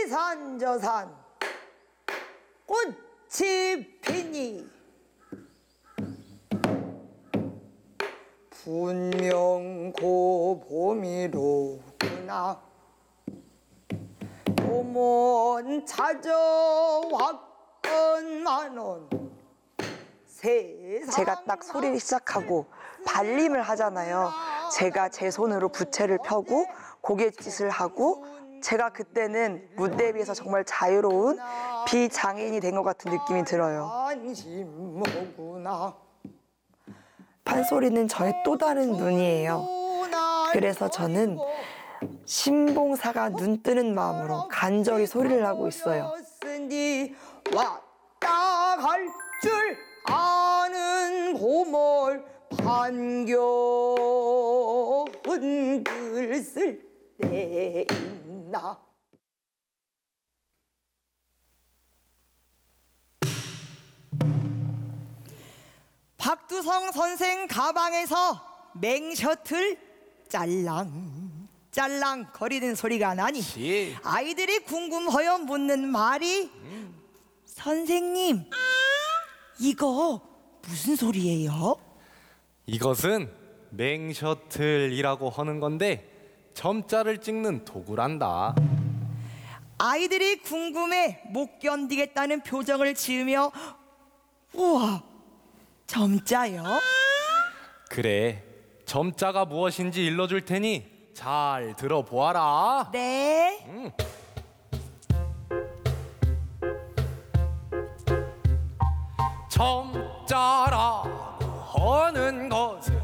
이산 저산 꽃이 피니 분명 고 봄이로구나. 봄은 찾아왔건만은 제가 딱 소리를 시작하고 발림을 하잖아요. 제가 제 손으로 부채를 펴고 고갯짓을 하고 제가 그때는 무대에 비해서 정말 자유로운 비장애인이 된 것 같은 느낌이 들어요. 판소리는 저의 또 다른 눈이에요. 그래서 저는 신봉사가 눈 뜨는 마음으로 간절히 소리를 하고 있어요. 왔다 갈 줄 아는 봄을 반겨운 글 쓸 때 있나. 박두성 선생 가방에서 맹셔틀 짤랑 거리는 소리가 나니 아이들이 궁금하여 묻는 말이 선생님, 이거 무슨 소리예요? 이것은 맹셔틀이라고 하는 건데 점자를 찍는 도구란다. 아이들이 궁금해 못 견디겠다는 표정을 지으며 우와, 점자요? 그래, 점자가 무엇인지 일러줄 테니 잘 들어보아라. 네. 점자라고 하는 것은